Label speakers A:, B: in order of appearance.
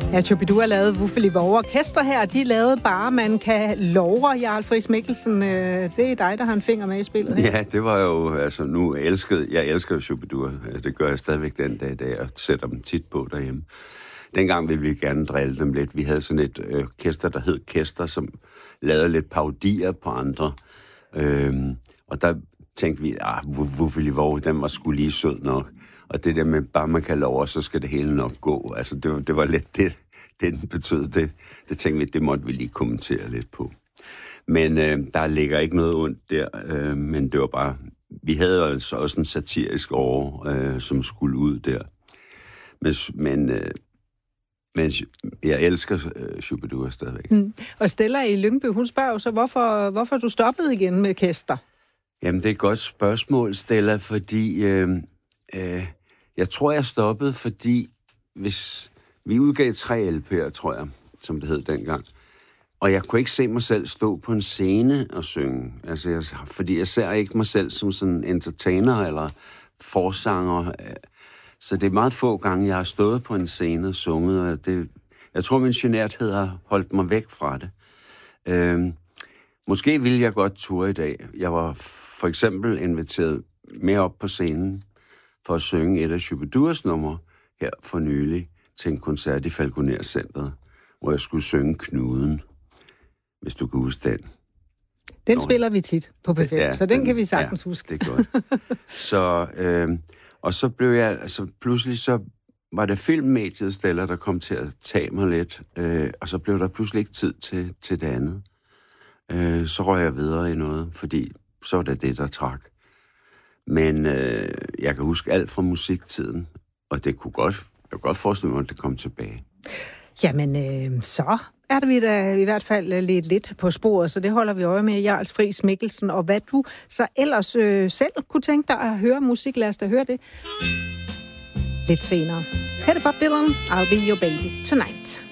A: Ja, Shu-bi-dua lavede Vuffeli Vove Orkester her. De lavede bare, man kan love, Jarl Friis Mikkelsen. Det er dig, der har en finger med i spillet her.
B: Ja, det var jo, altså jeg elsker jo Shu-bi-dua. Det gør jeg stadigvæk den dag i dag, og sætter dem tit på derhjemme. Dengang ville vi gerne drille dem lidt. Vi havde sådan et orkester, der hed Kester, som lavede lidt parodier på andre. Og der tænkte vi, Vuffeli Vove, den var sgu lige sød nok. Og det der med, bare man kan love, så skal det hele nok gå. Altså, det var lidt det den betød. Det tænkte vi, det måtte vi lige kommentere lidt på. Men der ligger ikke noget ondt der. Men det var bare, vi havde altså også en satirisk år, som skulle ud der. Men jeg elsker Shu-bi-dua stadigvæk.
A: Og Stella i Lyngby, hun spørger jo så, hvorfor du stoppede igen med Kester?
B: Jamen, det er et godt spørgsmål, Stella, fordi jeg tror, jeg stoppede, fordi hvis vi udgav 3 LP'er, tror jeg, som det hed dengang, og jeg kunne ikke se mig selv stå på en scene og synge. Altså, fordi jeg ser ikke mig selv som sådan en entertainer eller forsanger. Så det er meget få gange, jeg har stået på en scene og sunget, og jeg tror, min generthed har holdt mig væk fra det. Måske ville jeg godt ture i dag. Jeg var for eksempel inviteret med op på scenen for at synge et af Shu-bi-duas numre her for nylig til en koncert i Falconer Centret, hvor jeg skulle synge Knuden, hvis du kan huske den.
A: Den spiller vi tit på P5, ja, så den kan vi sagtens huske.
B: Det er godt. Så, og så blev jeg, altså pludselig så var det filmmediet, Stella, der kom til at tage mig lidt, og så blev der pludselig ikke tid til det andet. Så røg jeg videre i noget, fordi så var det der trak. Men jeg kan huske alt fra musiktiden, og jeg kunne godt forestille mig, at det kom tilbage.
A: Jamen, så er vi da i hvert fald lidt på sporet, så det holder vi øje med, Jarl Friis Mikkelsen. Og hvad du så ellers selv kunne tænke dig at høre musik, lad os da høre det lidt senere. Her er det Bob Dylan, I'll Be Your Baby Tonight.